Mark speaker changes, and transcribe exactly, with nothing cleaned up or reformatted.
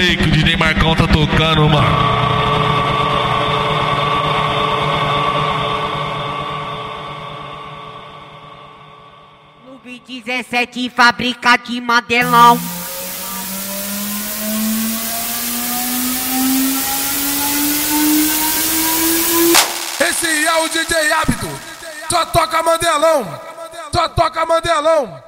Speaker 1: aí que o D J Marcão tá tocando, mano.
Speaker 2: Clube dezessete, fábrica de Mandelão.
Speaker 3: Esse é o D J Hábito, só toca Mandelão, só toca Mandelão.